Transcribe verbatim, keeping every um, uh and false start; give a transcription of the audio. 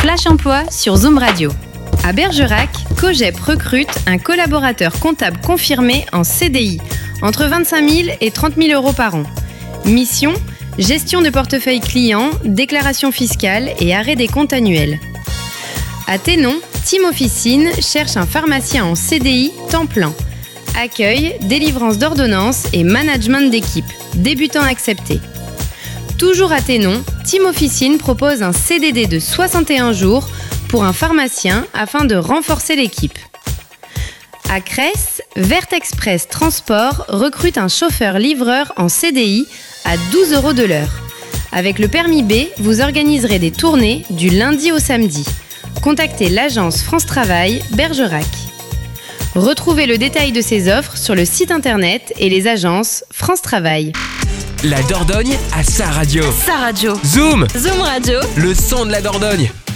Flash Emploi sur Zoom Radio. À Bergerac, Cogep recrute un collaborateur comptable confirmé en C D I, entre vingt-cinq mille et trente mille euros par an. Mission, gestion de portefeuille client, déclaration fiscale et arrêt des comptes annuels. À Thénon, Team Officine cherche un pharmacien en C D I temps plein. Accueil, délivrance d'ordonnances et management d'équipe. Débutants acceptés. Toujours à Thénon, Team Officine propose un C D D de soixante et un jours pour un pharmacien afin de renforcer l'équipe. À Cresse, Vert Express Transport recrute un chauffeur-livreur en C D I à douze euros de l'heure. Avec le permis B, vous organiserez des tournées du lundi au samedi. Contactez l'agence France Travail Bergerac. Retrouvez le détail de ces offres sur le site internet et les agences France Travail. La Dordogne à sa radio. Sa radio. Zoom, Zoom Radio. le son de la Dordogne.